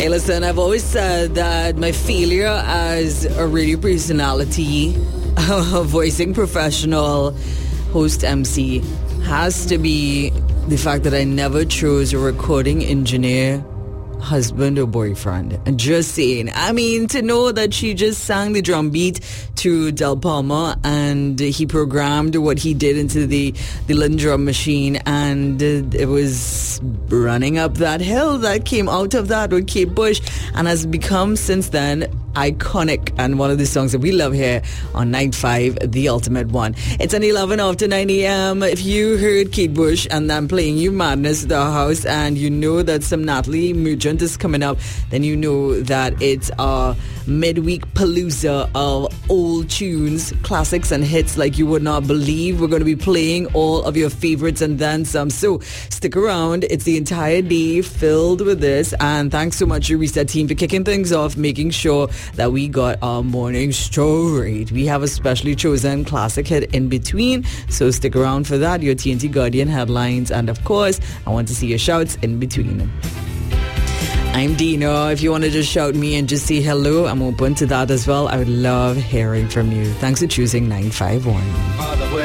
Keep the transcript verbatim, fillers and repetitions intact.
Hey, listen, I've always said that my failure as a radio personality, a voicing professional, host M C, has to be the fact that I never chose a recording engineer, husband or boyfriend. Just saying. I mean, to know that she just sang the drum beat to Del Palma and he programmed what he did into the, the Lynn drum machine, and it was running up that hill that came out of that with Kate Bush and has become since then iconic and one of the songs that we love here on Night five, The Ultimate One. It's an eleven after nine a.m. If you heard Kate Bush and I'm playing you Madness at the house and you know that some Natalie Merchant is coming up, then you know that it's our midweek palooza of old tunes, classics and hits like you would not believe. We're going to be playing all of your favorites and then some. So stick around. It's the entire day filled with this, and thanks so much, your Reset team, for kicking things off, making sure that we got our morning straight. We have a specially chosen classic hit in between, so stick around for that, your T N T Guardian headlines, and of course, I want to see your shouts in between. I'm Dino. If you want to just shout me and just say hello, I'm open to that as well. I would love hearing from you. Thanks for choosing nine five one.